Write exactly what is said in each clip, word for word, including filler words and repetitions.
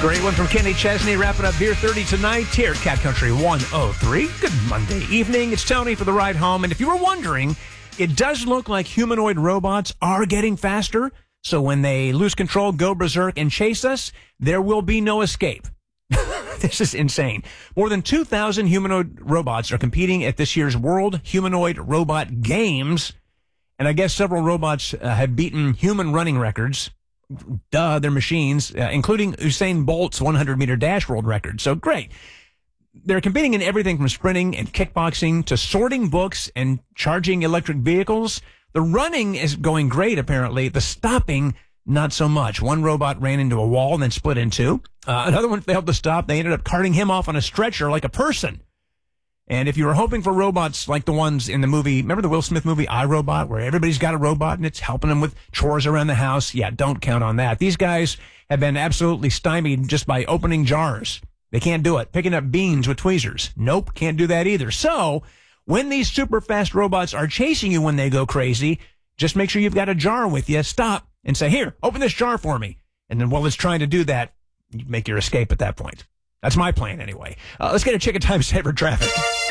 Great one from Kenny Chesney, wrapping up Beer thirty tonight here at Cat Country one oh three. Good Monday evening. It's Tony for the ride home. And if you were wondering, it does look like humanoid robots are getting faster. So when they lose control, go berserk, and chase us, there will be no escape. This is insane. More than two thousand humanoid robots are competing at this year's World Humanoid Robot Games. And I guess several robots uh, have beaten human running records. Duh, they're machines, uh, including Usain Bolt's one hundred meter dash world record. So great. They're competing in everything from sprinting and kickboxing to sorting books and charging electric vehicles. The running is going great, apparently. The stopping, not so much. One robot ran into a wall and then split in two. Uh, another one failed to stop. They ended up carting him off on a stretcher like a person. And if you were hoping for robots like the ones in the movie, remember the Will Smith movie, iRobot, where everybody's got a robot and it's helping them with chores around the house? Yeah, don't count on that. These guys have been absolutely stymied just by opening jars. They can't do it. Picking up beans with tweezers. Nope, can't do that either. So when these super fast robots are chasing you when they go crazy, just make sure you've got a jar with you. Stop and say, here, open this jar for me. And then while it's trying to do that, you make your escape at that point. That's my plan anyway. Uh, let's get a chicken time saver traffic.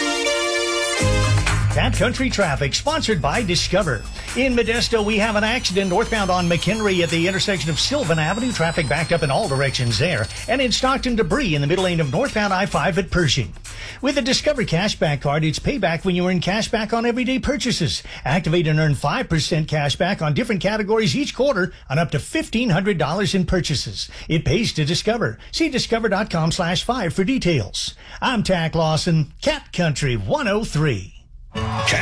Cat Country Traffic, sponsored by Discover. In Modesto, we have an accident northbound on McHenry at the intersection of Sylvan Avenue. Traffic backed up in all directions there. And in Stockton, debris in the middle lane of northbound I five at Pershing. With the Discover Cashback Card, it's payback when you earn cashback on everyday purchases. Activate and earn five percent cashback on different categories each quarter on up to fifteen hundred dollars in purchases. It pays to Discover. See discover.com slash five for details. I'm Tack Lawson, Cat Country one oh three. Cat